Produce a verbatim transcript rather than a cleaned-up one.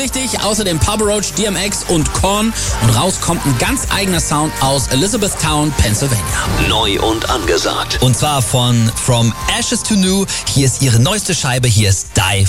Richtig, außerdem Papa Roach, D M X und Korn. Und raus kommt ein ganz eigener Sound aus Elizabethtown, Pennsylvania. Neu und angesagt. Und zwar von From Ashes to New. Hier ist ihre neueste Scheibe, hier ist Die